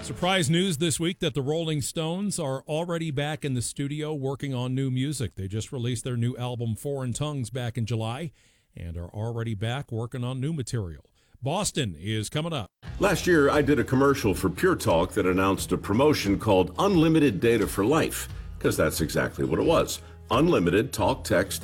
Surprise news this week that the Rolling Stones are already back in the studio working on new music. They just released their new album, Foreign Tongues, back in July and are already back working on new material. Boston is coming up. Last year, I did a commercial for Pure Talk that announced a promotion called Unlimited Data for Life, because that's exactly what it was. Unlimited talk, text,